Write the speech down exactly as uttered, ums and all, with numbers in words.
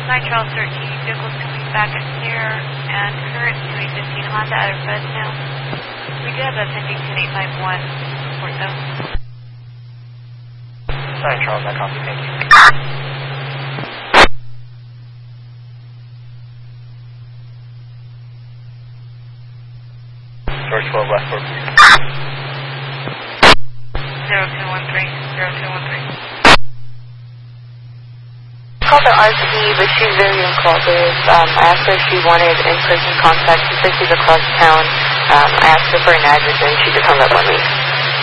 nine Charles thirteen, vehicles coming back at Sierra and current two eight fifteen Honda out of Fresno. We do have a pending ten eight five one report though. nine Charles, I copy, thank you. George twelve Westport, please. zero two one three, zero two one three. Called the R P, but she's very uncooperative. Um, I asked her if she wanted in-person contact. She said she's across town. Um, I asked her for an address and she just hung up on me.